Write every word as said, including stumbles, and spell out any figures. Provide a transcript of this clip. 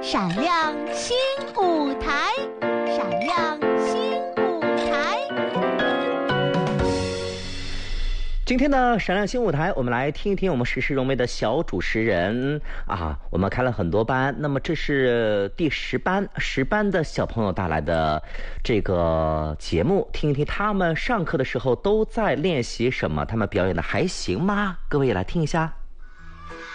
闪亮新舞台，闪亮新舞台。 今天的闪亮新舞台，我们来听一听我们时事荣美的小主持人啊。我们开了很多班，那么这是第十班，十班的小朋友带来的这个节目，听一听他们上课的时候都在练习什么，他们表演的还行吗？各位也来听一下。